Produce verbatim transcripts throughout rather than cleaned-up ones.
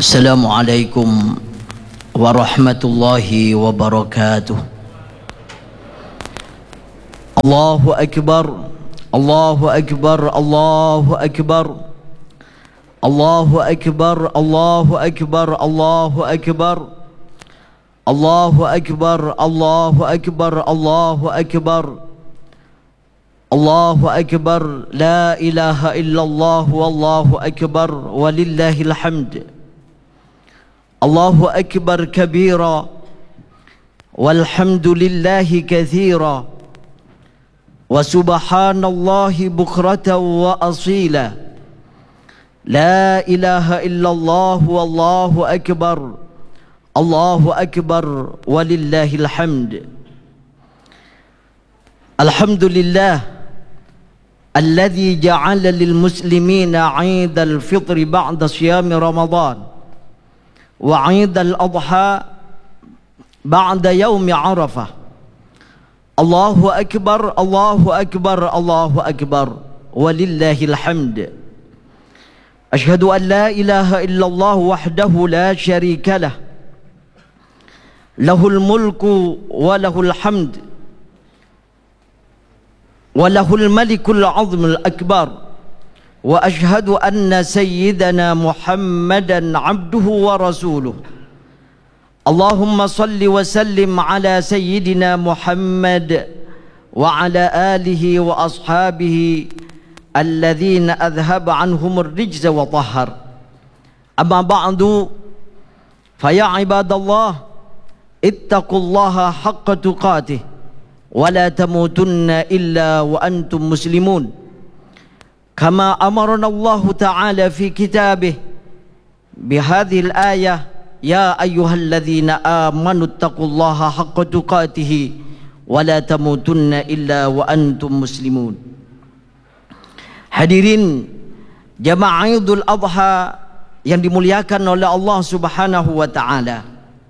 Assalamualaikum warahmatullahi wabarakatuh. Allahu Akbar, Allahu Akbar, Allahu Akbar, Allahu Akbar, Allahu Akbar, Allahu Akbar, Allahu Akbar, Allahu Akbar, Allahu Akbar, Allahu Akbar, la ilaha illallah, wallahu akbar, walillahil hamd. Allahu Akbar kabira, walhamdulillahi kathira, wa subhanallahi bukratan wa asila. La ilaha illallah, wallahu akbar, Allahu akbar, walillahil hamd. Alhamdulillah alladhi ja'ala lil muslimina 'idal fitri ba'da siyami Ramadan wa 'idal adha ba'da yaumi Arafah. Allahu akbar, Allahu akbar, Allahu akbar, walillahil hamd. Ashhadu an la ilaha illallah wahdahu la syarika lah, lahul mulku wa lahul hamd wa lahul malikul azmul akbar. Wa ashhadu anna sayyidana Muhammadan abduhu wa rasuluh. Allahumma salli wa sallim ala sayyidina Muhammad wa ala alihi wa ashabihi alladhina adhhaba anhumur rijza wa tahhar. Amma ba'du, faya ibadallah, ittaqullaha haqqa tuqatih wa la tamutunna illa wa antum muslimun. Kama amarana Allah Ta'ala fi kitabih bihadhil ayah, ya ayyuhalladzina amanu ittaqullaha haqqa tuqatih wa la tamutunna illa wa antum muslimun. Hadirin jamaah Idul Adha yang dimuliakan oleh Allah Subhanahu wa Ta'ala,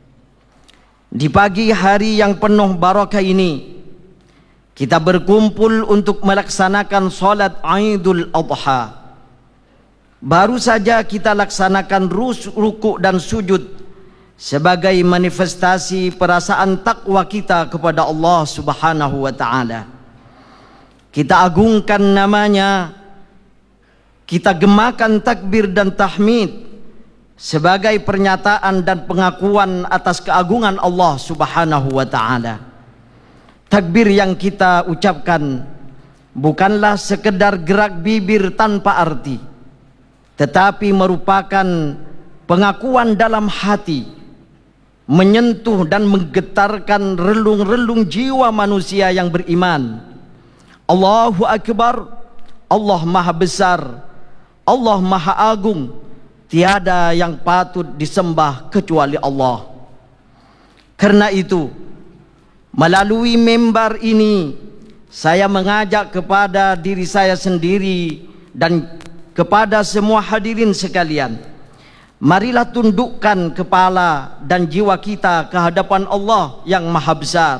di pagi hari yang penuh barakah ini kita berkumpul untuk melaksanakan salat Idul Adha. Baru saja kita laksanakan ruku' dan sujud sebagai manifestasi perasaan takwa kita kepada Allah Subhanahu wa Ta'ala. Kita agungkan namanya, kita gemakan takbir dan tahmid sebagai pernyataan dan pengakuan atas keagungan Allah Subhanahu wa Ta'ala. Takbir yang kita ucapkan bukanlah sekedar gerak bibir tanpa arti, tetapi merupakan pengakuan dalam hati, menyentuh dan menggetarkan relung-relung jiwa manusia yang beriman. Allahu Akbar, Allah Maha Besar, Allah Maha Agung, tiada yang patut disembah kecuali Allah. Karena itu, melalui mimbar ini saya mengajak kepada diri saya sendiri dan kepada semua hadirin sekalian, marilah tundukkan kepala dan jiwa kita ke hadapan Allah yang Maha Besar.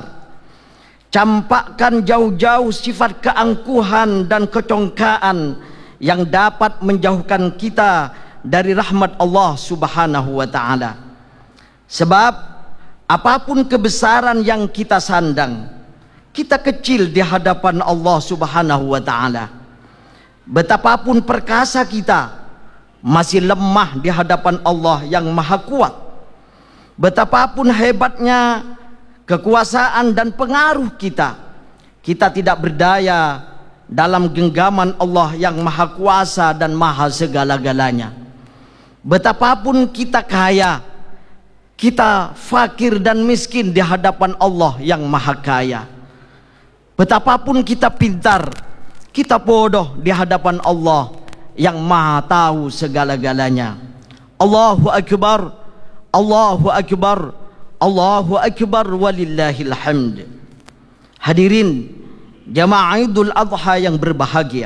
Campakkan jauh-jauh sifat keangkuhan dan kecongkaan yang dapat menjauhkan kita dari rahmat Allah Subhanahu wa Ta'ala. Sebab apapun kebesaran yang kita sandang, kita kecil di hadapan Allah Subhanahu wa Ta'ala. Betapapun perkasa kita, masih lemah di hadapan Allah yang Maha Kuat. Betapapun hebatnya kekuasaan dan pengaruh kita, kita tidak berdaya dalam genggaman Allah yang Maha Kuasa dan Maha segala-galanya. Betapapun kita kaya, kita fakir dan miskin di hadapan Allah yang Maha Kaya. Betapapun kita pintar, kita bodoh di hadapan Allah yang Maha Tahu segala-galanya. Allahu Akbar, Allahu Akbar, Allahu Akbar, walillahil hamd. Hadirin jamaah Idul Adha yang berbahagia,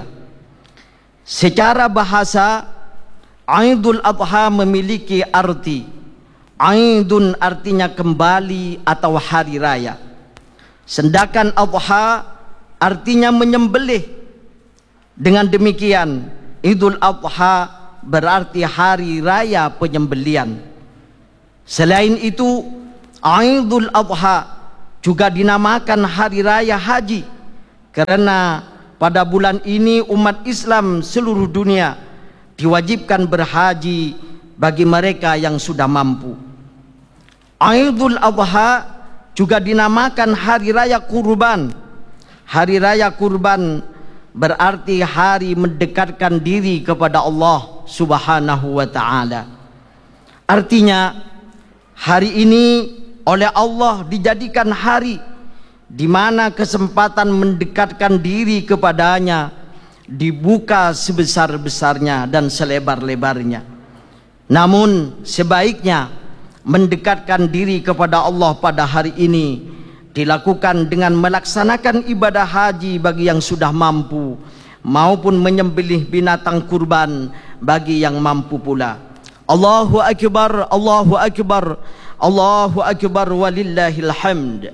secara bahasa Idul Adha memiliki arti. Aidun artinya kembali atau hari raya, sedangkan Adha artinya menyembelih. Dengan demikian Idul Adha berarti hari raya penyembelian. Selain itu, Idul Adha juga dinamakan hari raya haji, karena pada bulan ini umat Islam seluruh dunia diwajibkan berhaji bagi mereka yang sudah mampu. Idul Adha juga dinamakan hari raya kurban. Hari raya kurban berarti hari mendekatkan diri kepada Allah Subhanahu wa ta'ala. Artinya hari ini oleh Allah dijadikan hari di mana kesempatan mendekatkan diri kepadanya dibuka sebesar-besarnya dan selebar-lebarnya. Namun sebaiknya mendekatkan diri kepada Allah pada hari ini dilakukan dengan melaksanakan ibadah haji bagi yang sudah mampu, maupun menyembelih binatang kurban bagi yang mampu pula. Allahu Akbar, Allahu Akbar, Allahu Akbar walillahil hamd.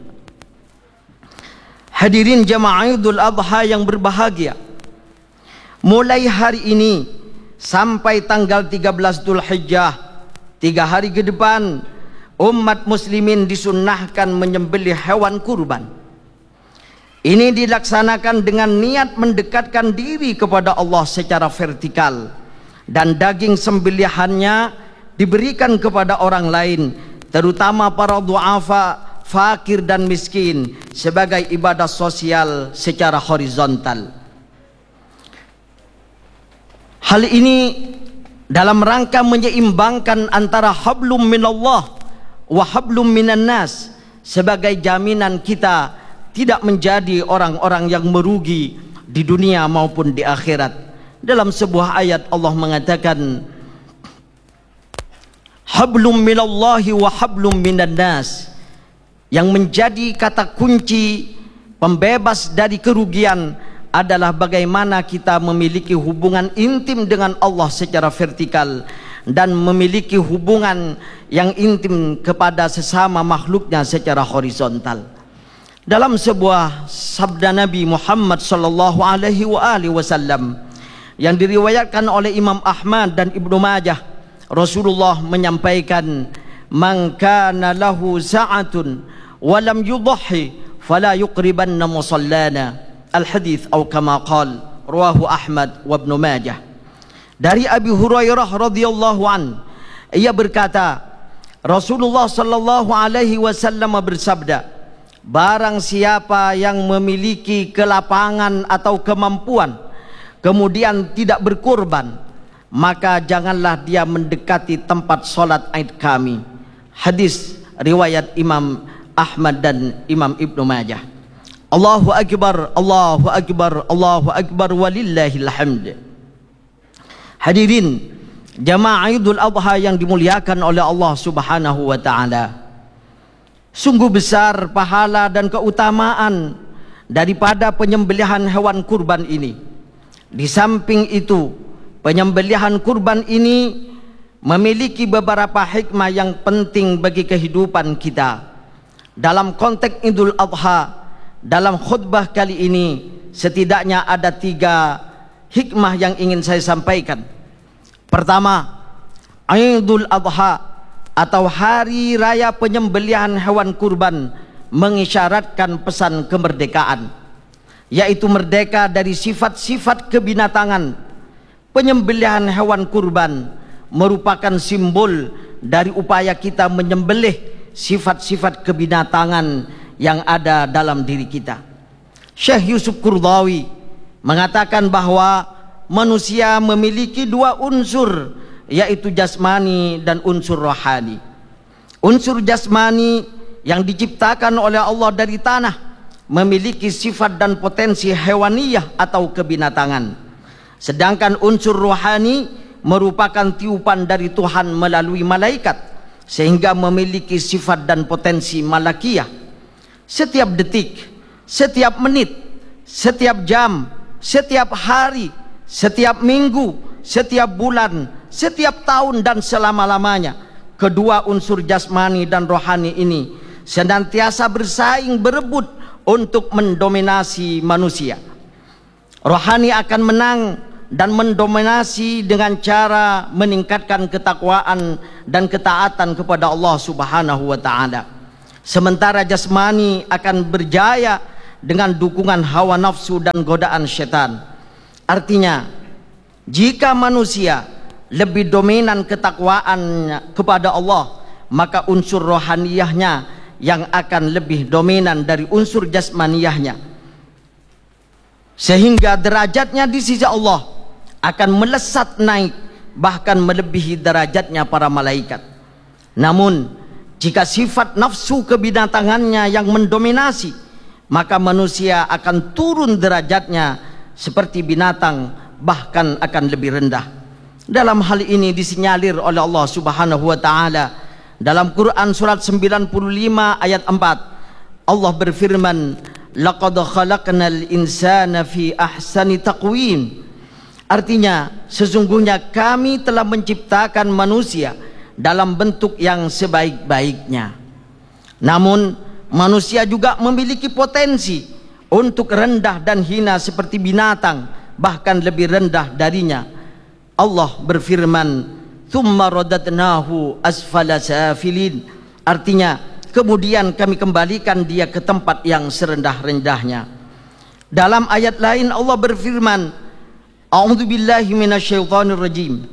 Hadirin jamaah Idul Adha yang berbahagia, mulai hari ini sampai tanggal tiga belas Dzulhijjah, tiga hari ke depan, umat muslimin disunnahkan menyembelih hewan kurban. Ini dilaksanakan dengan niat mendekatkan diri kepada Allah secara vertikal, dan daging sembelihannya diberikan kepada orang lain, terutama para du'afa, fakir dan miskin, sebagai ibadah sosial secara horizontal. Hal ini dalam rangka menyeimbangkan antara hablum minallah wa hablum minan nas, sebagai jaminan kita tidak menjadi orang-orang yang merugi di dunia maupun di akhirat. Dalam sebuah ayat Allah mengatakan, hablum minallahi wa hablum minan nas, yang menjadi kata kunci pembebas dari kerugian adalah bagaimana kita memiliki hubungan intim dengan Allah secara vertikal dan memiliki hubungan yang intim kepada sesama makhluknya secara horizontal. Dalam sebuah sabda Nabi Muhammad sallallahu alaihi wasallam yang diriwayatkan oleh Imam Ahmad dan Ibnu Majah, Rasulullah menyampaikan, "Man kana lahu sa'atun wa lam yudhi fala yuqribanna musallana." Al-hadits atau kama qala rawahu Ahmad wa Ibnu Majah. Dari Abi Hurairah radhiyallahu an, ia berkata, Rasulullah sallallahu alaihi wasallam bersabda, barang siapa yang memiliki kelapangan atau kemampuan kemudian tidak berkurban, maka janganlah dia mendekati tempat salat Id kami. Hadis riwayat Imam Ahmad dan Imam Ibnu Majah. Allahu Akbar, Allahu Akbar, Allahu Akbar walillahil hamd. Hadirin jamaah Idul Adha yang dimuliakan oleh Allah Subhanahu wa ta'ala, sungguh besar pahala dan keutamaan daripada penyembelihan hewan kurban ini. Di samping itu, penyembelihan kurban ini memiliki beberapa hikmah yang penting bagi kehidupan kita. Dalam konteks Idul Adha, dalam khutbah kali ini setidaknya ada tiga hikmah yang ingin saya sampaikan. Pertama, Idul Adha atau hari raya penyembelihan hewan kurban mengisyaratkan pesan kemerdekaan, yaitu merdeka dari sifat-sifat kebinatangan. Penyembelihan hewan kurban merupakan simbol dari upaya kita menyembelih sifat-sifat kebinatangan yang ada dalam diri kita. Syekh Yusuf Qaradawi mengatakan bahwa manusia memiliki dua unsur, yaitu jasmani dan unsur rohani. Unsur jasmani yang diciptakan oleh Allah dari tanah memiliki sifat dan potensi hewaniyah atau kebinatangan, sedangkan unsur rohani merupakan tiupan dari Tuhan melalui malaikat, sehingga memiliki sifat dan potensi malakiyah. Setiap detik, setiap menit, setiap jam, setiap hari, setiap minggu, setiap bulan, setiap tahun dan selama-lamanya, kedua unsur jasmani dan rohani ini senantiasa bersaing berebut untuk mendominasi manusia. Rohani akan menang dan mendominasi dengan cara meningkatkan ketakwaan dan ketaatan kepada Allah Subhanahu wa taala. Sementara jasmani akan berjaya dengan dukungan hawa nafsu dan godaan syaitan. Artinya, jika manusia lebih dominan ketakwaannya kepada Allah, maka unsur rohaniyahnya yang akan lebih dominan dari unsur jasmaniyahnya, sehingga derajatnya di sisi Allah akan melesat naik, bahkan melebihi derajatnya para malaikat. Namun jika sifat nafsu kebinatangannya yang mendominasi, maka manusia akan turun derajatnya seperti binatang, bahkan akan lebih rendah. Dalam hal ini disinyalir oleh Allah Subhanahu wa taala dalam Quran surat sembilan puluh lima ayat empat. Allah berfirman, "Laqad khalaqnal insana fi ahsani taqwim." Artinya, sesungguhnya kami telah menciptakan manusia dalam bentuk yang sebaik-baiknya. Namun manusia juga memiliki potensi untuk rendah dan hina seperti binatang, bahkan lebih rendah darinya. Allah berfirman, "Tsumma radadnahu asfala safilin." Artinya, kemudian kami kembalikan dia ke tempat yang serendah-rendahnya. Dalam ayat lain Allah berfirman, "A'udzu billahi minasyaitonir rajim.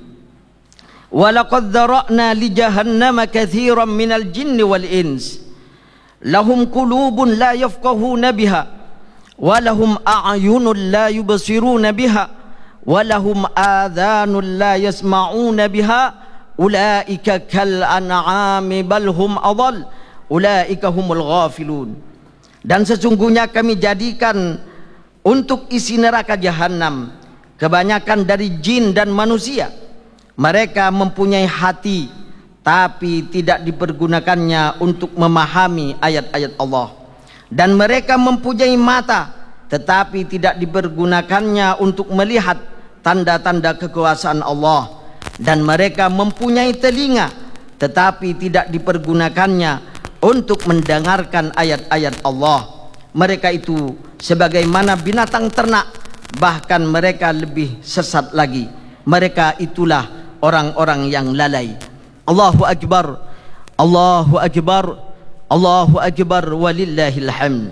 Wa laqad dzara'na li jahannama katsiran minal jinni wal ins. Lahum qulubun la yafqahuna biha, wa lahum a'yunun la yubsiruna biha, wa lahum adhanun la yasma'una biha, ulaika kal an'ami bal hum adall, ulaika humul ghafilun." Dan sesungguhnya kami jadikan untuk isi neraka jahanam kebanyakan dari jin dan manusia. Mereka mempunyai hati, tapi tidak dipergunakannya untuk memahami ayat-ayat Allah. Dan mereka mempunyai mata, tetapi tidak dipergunakannya untuk melihat tanda-tanda kekuasaan Allah. Dan mereka mempunyai telinga, tetapi tidak dipergunakannya untuk mendengarkan ayat-ayat Allah. Mereka itu sebagaimana binatang ternak, bahkan mereka lebih sesat lagi. Mereka itulah orang-orang yang lalai. Allahu Akbar, Allahu Akbar, Allahu Akbar, walillahil hamd.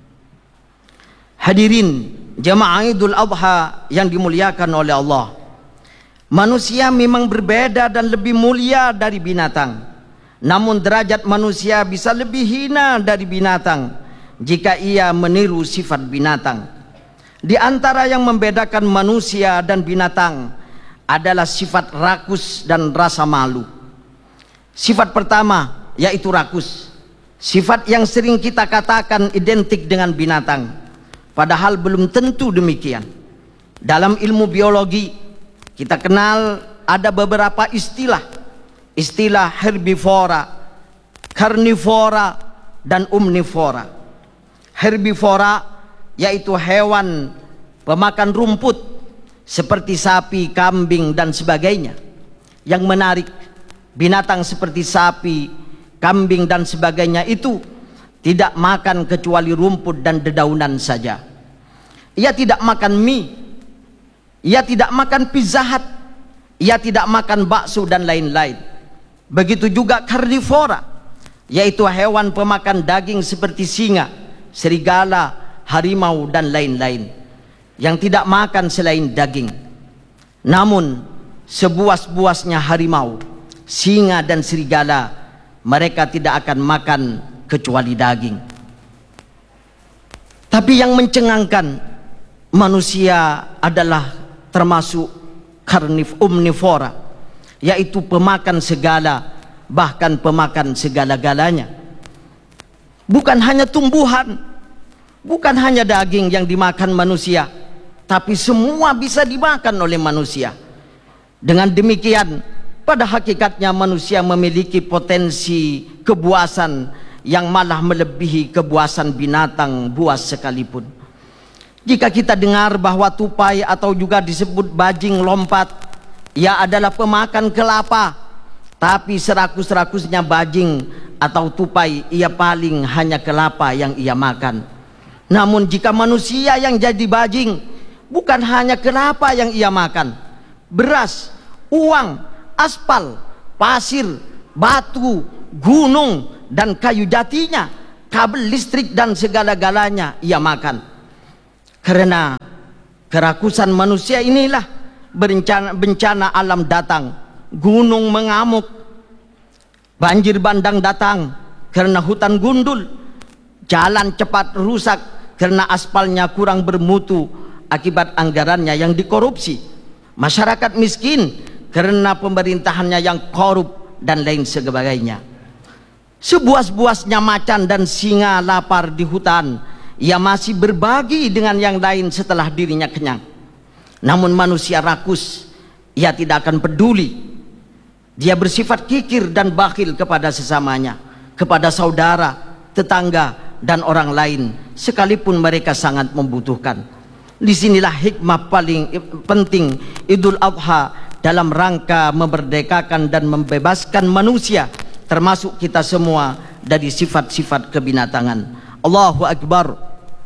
Hadirin jamaah Idul Adha yang dimuliakan oleh Allah, manusia memang berbeda dan lebih mulia dari binatang. Namun derajat manusia bisa lebih hina dari binatang jika ia meniru sifat binatang. Di antara yang membedakan manusia dan binatang adalah sifat rakus dan rasa malu. Sifat pertama yaitu rakus, sifat yang sering kita katakan identik dengan binatang, padahal belum tentu demikian. Dalam ilmu biologi kita kenal ada beberapa istilah, istilah herbivora, karnivora, dan omnivora. Herbivora yaitu hewan pemakan rumput seperti sapi, kambing, dan sebagainya. Yang menarik, binatang seperti sapi, kambing, dan sebagainya itu tidak makan kecuali rumput dan dedaunan saja. Ia tidak makan mie, ia tidak makan pizza hut, ia tidak makan bakso dan lain-lain. Begitu juga karnivora, yaitu hewan pemakan daging seperti singa, serigala, harimau, dan lain-lain, yang tidak makan selain daging. Namun sebuas-buasnya harimau, singa, dan serigala, mereka tidak akan makan kecuali daging. Tapi yang mencengangkan, manusia adalah termasuk karnif omnivora, yaitu pemakan segala, bahkan pemakan segala-galanya. Bukan hanya tumbuhan, bukan hanya daging yang dimakan manusia, tapi semua bisa dimakan oleh manusia. Dengan demikian, pada hakikatnya manusia memiliki potensi kebuasan yang malah melebihi kebuasan binatang buas sekalipun. Jika kita dengar bahwa tupai atau juga disebut bajing lompat, ia adalah pemakan kelapa, tapi serakus-rakusnya bajing atau tupai, ia paling hanya kelapa yang ia makan. Namun jika manusia yang jadi bajing, bukan hanya kelapa yang ia makan, beras, uang, aspal, pasir, batu, gunung, dan kayu jatinya, kabel listrik dan segala-galanya ia makan. Karena kerakusan manusia inilah bencana, bencana alam datang, gunung mengamuk, banjir bandang datang karena hutan gundul, jalan cepat rusak karena aspalnya kurang bermutu akibat anggarannya yang dikorupsi, masyarakat miskin karena pemerintahannya yang korup, dan lain sebagainya. Sebuas-buasnya macan dan singa lapar di hutan, ia masih berbagi dengan yang lain setelah dirinya kenyang. Namun manusia rakus, ia tidak akan peduli. Dia bersifat kikir dan bakhil kepada sesamanya, kepada saudara, tetangga, dan orang lain, sekalipun mereka sangat membutuhkan. Disinilah hikmah paling penting Idul Adha dalam rangka memerdekakan dan membebaskan manusia, termasuk kita semua, dari sifat-sifat kebinatangan. Allahu Akbar,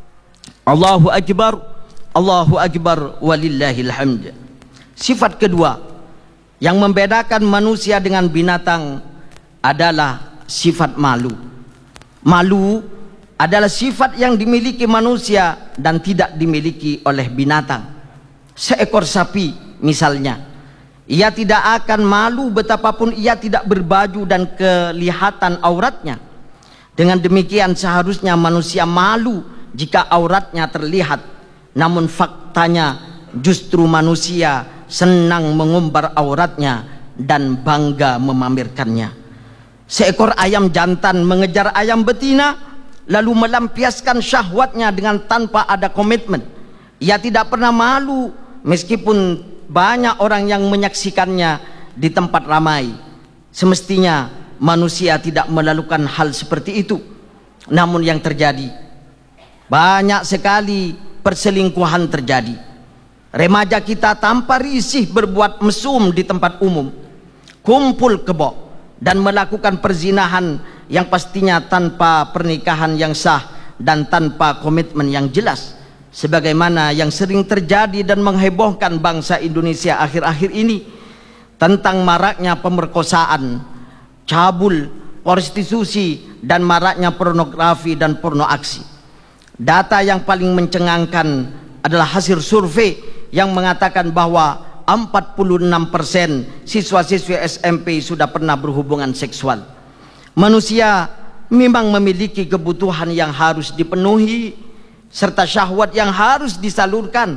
Allahu Akbar, Allahu Akbar, walillahil hamd. Sifat kedua yang membedakan manusia dengan binatang adalah sifat malu. Malu adalah sifat yang dimiliki manusia dan tidak dimiliki oleh binatang. Seekor sapi misalnya, ia tidak akan malu betapapun ia tidak berbaju dan kelihatan auratnya. Dengan demikian seharusnya manusia malu jika auratnya terlihat. Namun faktanya justru manusia senang mengumbar auratnya dan bangga memamerkannya. Seekor ayam jantan mengejar ayam betina lalu melampiaskan syahwatnya dengan tanpa ada komitmen. Ia tidak pernah malu meskipun banyak orang yang menyaksikannya di tempat ramai. Semestinya manusia tidak melakukan hal seperti itu. Namun yang terjadi, banyak sekali perselingkuhan terjadi. Remaja kita tanpa risih berbuat mesum di tempat umum, kumpul kebo dan melakukan perzinahan yang pastinya tanpa pernikahan yang sah dan tanpa komitmen yang jelas, sebagaimana yang sering terjadi dan menghebohkan bangsa Indonesia akhir-akhir ini tentang maraknya pemerkosaan, cabul, prostitusi, dan maraknya pornografi dan porno aksi. Data yang paling mencengangkan adalah hasil survei yang mengatakan bahwa empat puluh enam persen siswa-siswi S M P sudah pernah berhubungan seksual. Manusia memang memiliki kebutuhan yang harus dipenuhi serta syahwat yang harus disalurkan.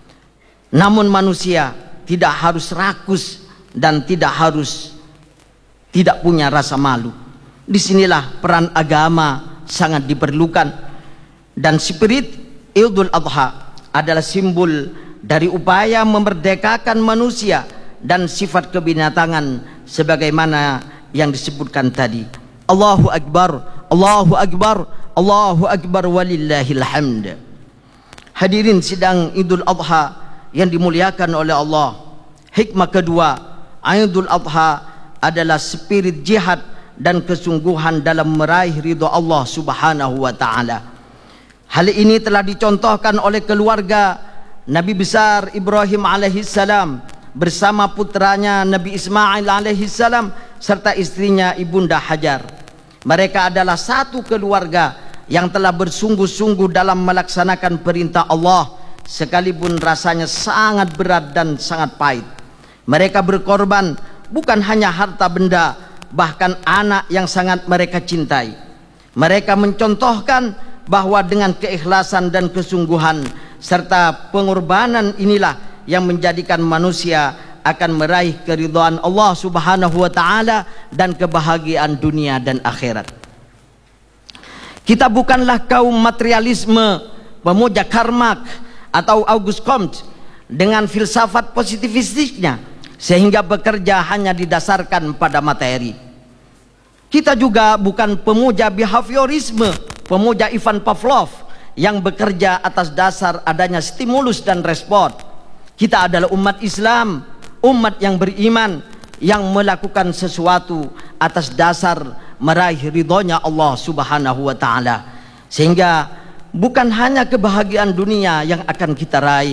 Namun manusia tidak harus rakus dan tidak harus tidak punya rasa malu. Disinilah peran agama sangat diperlukan, dan spirit Idul Adha adalah simbol dari upaya memerdekakan manusia dan sifat kebinatangan sebagaimana yang disebutkan tadi. Allahu Akbar, Allahu Akbar, Allahu Akbar, walillahil hamd. Hadirin sidang Idul Adha yang dimuliakan oleh Allah, hikmah kedua Idul Adha adalah spirit jihad dan kesungguhan dalam meraih ridha Allah Subhanahu wa taala. Hal ini telah dicontohkan oleh keluarga Nabi besar Ibrahim alaihissalam bersama putranya Nabi Ismail alaihissalam serta istrinya Ibunda Hajar. Mereka adalah satu keluarga yang telah bersungguh-sungguh dalam melaksanakan perintah Allah, sekalipun rasanya sangat berat dan sangat pahit. Mereka berkorban bukan hanya harta benda, bahkan anak yang sangat mereka cintai. Mereka mencontohkan bahwa dengan keikhlasan dan kesungguhan serta pengorbanan inilah yang menjadikan manusia akan meraih keridhaan Allah Subhanahu wa taala dan kebahagiaan dunia dan akhirat. Kita bukanlah kaum materialisme, pemuja Karl Marx atau Auguste Comte dengan filsafat positivistiknya sehingga bekerja hanya didasarkan pada materi. Kita juga bukan pemuja behaviorisme, pemuja Ivan Pavlov yang bekerja atas dasar adanya stimulus dan respon. Kita adalah umat Islam, umat yang beriman, yang melakukan sesuatu atas dasar meraih ridhonya Allah Subhanahu wa taala. Sehingga bukan hanya kebahagiaan dunia yang akan kita raih,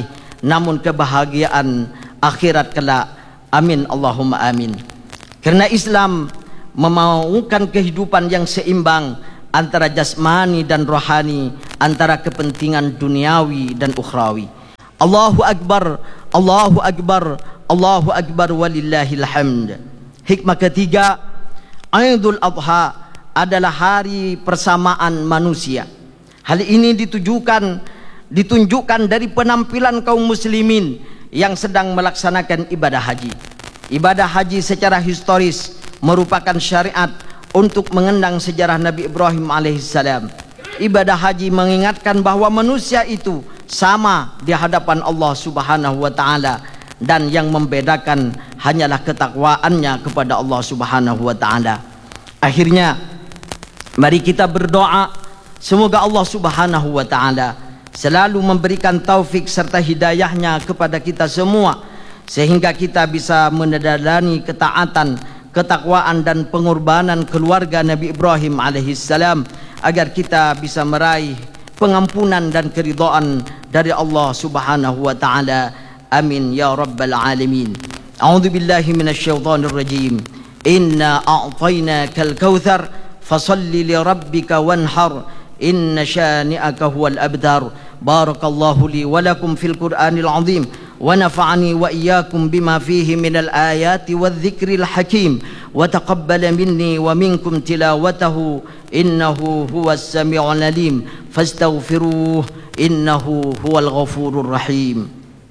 namun kebahagiaan akhirat kelak. Amin Allahumma amin. Kerana Islam memaukan kehidupan yang seimbang antara jasmani dan rohani, antara kepentingan duniawi dan ukhrawi. Allahu Akbar, Allahu Akbar, Allahu Akbar walillahil hamd. Hikmah ketiga, Aidul Adha adalah hari persamaan manusia. Hal ini ditujukan ditunjukkan dari penampilan kaum muslimin yang sedang melaksanakan ibadah haji. Ibadah haji secara historis merupakan syariat untuk mengenang sejarah Nabi Ibrahim alaihissalam. Ibadah haji mengingatkan bahawa manusia itu sama di hadapan Allah Subhanahu wa taala, dan yang membedakan hanyalah ketakwaannya kepada Allah Subhanahu wa taala. Akhirnya mari kita berdoa semoga Allah Subhanahu wa taala selalu memberikan taufik serta hidayahnya kepada kita semua, sehingga kita bisa meneladani ketaatan, ketakwaan dan pengorbanan keluarga Nabi Ibrahim alaihissalam, agar kita bisa meraih pengampunan dan keridhaan dari Allah Subhanahu wa taala. Amin ya rabbal alamin. A'udzu billahi minasyaitonir rajim. Inna a'tainakal kautsar fasalli li rabbika wanhar inna syani'aka huwal abtar. Barakallahu li wa lakum fil Qur'anil azim wa nafa'ani wa iyyakum bima fihi minal ayati wadh-dhikril hakim wa taqabbala minni wa minkum tilawatahu innahu huwas sami'ul alim fastaghfiruhu innahu huwal ghafurur rahim.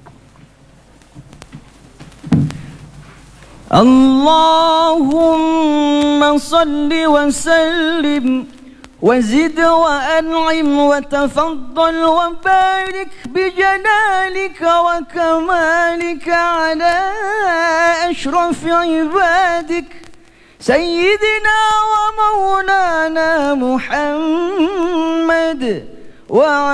Allahumma salli wa sallim وزد وأنعم وتفضل وبارك بجلالك وكمالك على أشرف عبادك سيدنا ومولانا محمد وعلى